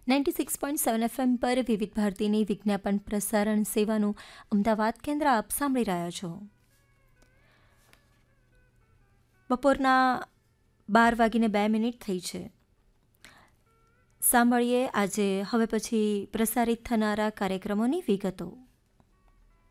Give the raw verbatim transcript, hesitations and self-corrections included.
Ninety six point seven FM પર વિવિધ ભારતીની વિજ્ઞાપન પ્રસારણ સેવાનું અમદાવાદ કેન્દ્ર આપ સાંભળી રહ્યા છો. બપોરના બાર વાગીને બે મિનિટ થઈ છે. સાંભળીએ આજે હવે પછી પ્રસારિત થનારા કાર્યક્રમોની વિગતો.